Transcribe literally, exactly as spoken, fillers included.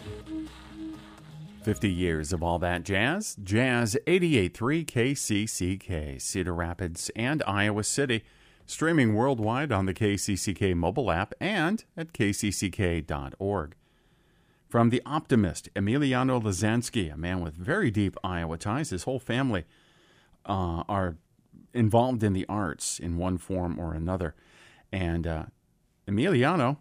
fifty years of all that jazz. Jazz eighty-eight point three K C C K, Cedar Rapids and Iowa City. Streaming worldwide on the K C C K mobile app and at k c c k dot org. From The Optimist, Emiliano Lazansky, a man with very deep Iowa ties. His whole family uh, are involved in the arts in one form or another. And uh, Emiliano